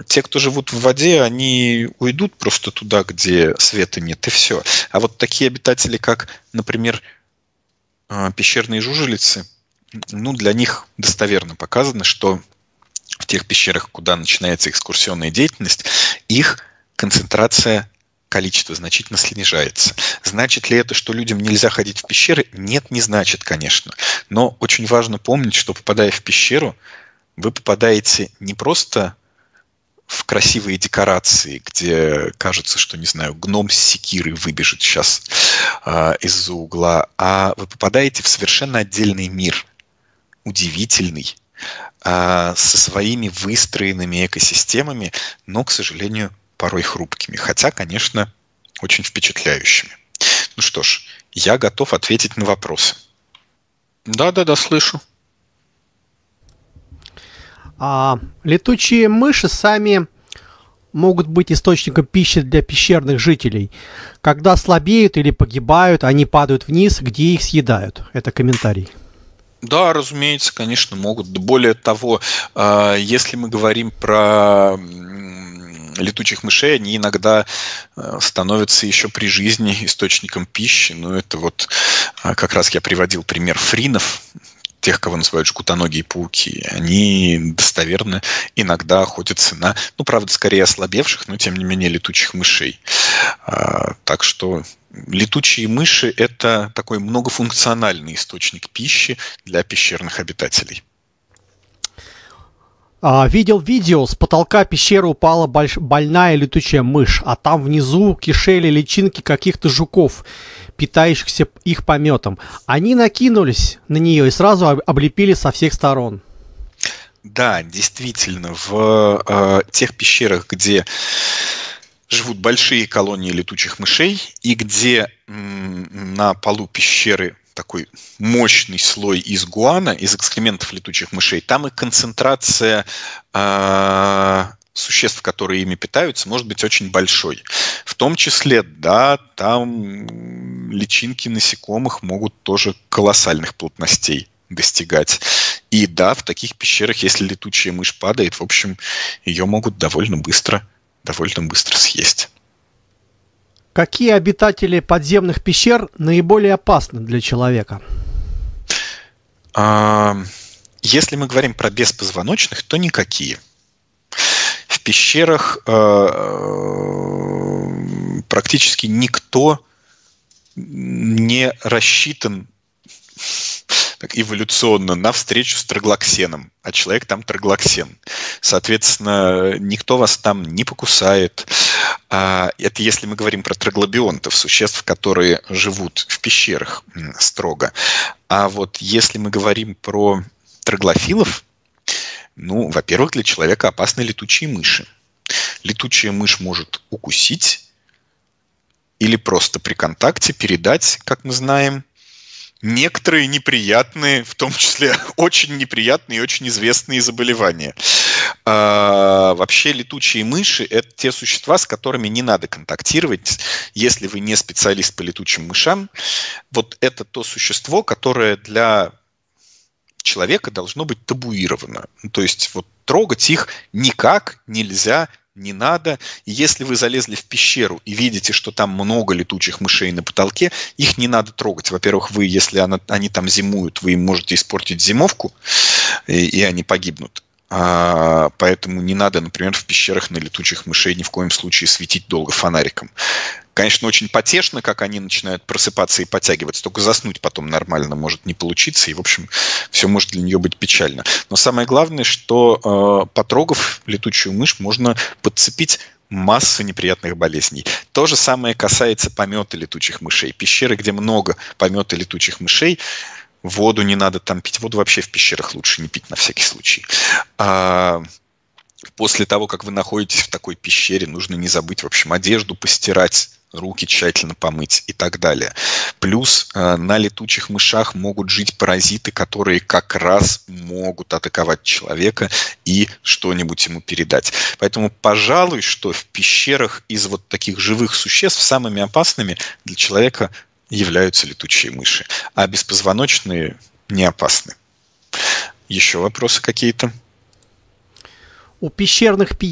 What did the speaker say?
Те, кто живут в воде, они уйдут просто туда, где света нет, и все. А вот такие обитатели, как, например, пещерные жужелицы, для них достоверно показано, что в тех пещерах, куда начинается экскурсионная деятельность, их концентрация, количество значительно снижается. Значит ли это, что людям нельзя ходить в пещеры? Нет, не значит, конечно. Но очень важно помнить, что, попадая в пещеру, вы попадаете не просто в красивые декорации, где кажется, что, не знаю, гном с секирой выбежит сейчас из-за угла, а вы попадаете в совершенно отдельный мир, удивительный, со своими выстроенными экосистемами, но, к сожалению, порой хрупкими, хотя, конечно, очень впечатляющими. Ну что ж, я готов ответить на вопросы. Да, слышу. Летучие мыши сами могут быть источником пищи для пещерных жителей. Когда слабеют или погибают, они падают вниз, где их съедают. Это комментарий. Да, разумеется, конечно, могут. Более того, если мы говорим про летучих мышей, они иногда становятся еще при жизни источником пищи. Это вот как раз я приводил пример фринов, тех, кого называют жгутоногие пауки. Они достоверно иногда охотятся на, правда, скорее ослабевших, но тем не менее летучих мышей. Так что летучие мыши – это такой многофункциональный источник пищи для пещерных обитателей. Видел видео, с потолка пещеры упала больная летучая мышь, а там внизу кишели личинки каких-то жуков, питающихся их пометом. Они накинулись на нее и сразу облепили со всех сторон. Да, действительно, в тех пещерах, где живут большие колонии летучих мышей и где на полу пещеры такой мощный слой из гуана, из экскрементов летучих мышей, там и концентрация существ, которые ими питаются, может быть очень большой. В том числе, да, там личинки насекомых могут тоже колоссальных плотностей достигать. И да, в таких пещерах, если летучая мышь падает, в общем, ее могут довольно быстро съесть. Какие обитатели подземных пещер наиболее опасны для человека? Если мы говорим про беспозвоночных, то никакие. В пещерах практически никто не рассчитан так эволюционно на встречу с троглоксеном, а человек там троглоксен. Соответственно, никто вас там не покусает. Это если мы говорим про троглобионтов, существ, которые живут в пещерах строго. А вот если мы говорим про троглофилов, во-первых, для человека опасны летучие мыши. Летучая мышь может укусить или просто при контакте передать, как мы знаем, некоторые неприятные, в том числе очень неприятные и очень известные заболевания. Вообще летучие мыши – это те существа, с которыми не надо контактировать, если вы не специалист по летучим мышам. Вот это то существо, которое для человека должно быть табуировано. То есть трогать их никак нельзя, не надо. И если вы залезли в пещеру и видите, что там много летучих мышей на потолке, их не надо трогать. Во-первых, если они там зимуют, вы им можете испортить зимовку, и они погибнут. Поэтому не надо, например, в пещерах на летучих мышей ни в коем случае светить долго фонариком. Конечно, очень потешно, как они начинают просыпаться и подтягиваться, только заснуть потом нормально может не получиться, и, в общем, все может для нее быть печально. Но самое главное, что потрогав летучую мышь, можно подцепить массу неприятных болезней. То же самое касается помета летучих мышей. Пещеры, где много помета летучих мышей, воду не надо там пить. Воду вообще в пещерах лучше не пить на всякий случай. После того, как вы находитесь в такой пещере, нужно не забыть, в общем, одежду постирать, руки тщательно помыть и так далее. Плюс на летучих мышах могут жить паразиты, которые как раз могут атаковать человека и что-нибудь ему передать. Поэтому, пожалуй, что в пещерах из таких живых существ самыми опасными для человека являются летучие мыши, а беспозвоночные не опасны. Еще вопросы какие-то? У пещерных